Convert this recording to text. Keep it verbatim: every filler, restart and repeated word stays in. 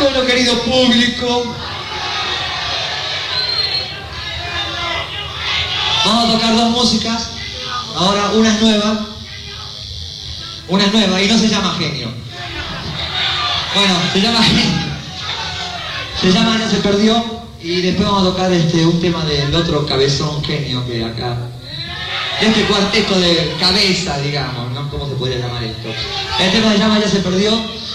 Bueno, querido público, vamos a tocar dos músicas. Ahora una es nueva. Una es nueva y no se llama Genio. Bueno, se llama Genio. Se llama Ya se perdió. Y después vamos a tocar este, un tema del otro cabezón Genio que acá. Este cuarteto de cabeza, digamos, ¿no? ¿Cómo se podría llamar esto? El tema se llama Ya se perdió.